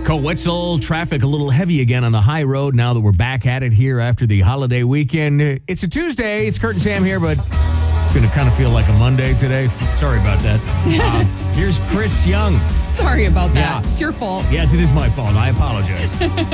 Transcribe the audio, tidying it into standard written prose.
Coetzel traffic a little heavy again on the high road now that we're back at it here after the holiday weekend. It's a Tuesday. It's Kurt and Sam here, but it's going to kind of feel like a Monday today. Sorry about that. Here's Chris Young. Sorry about that. Yeah. It's your fault. Yes, it is my fault. I apologize.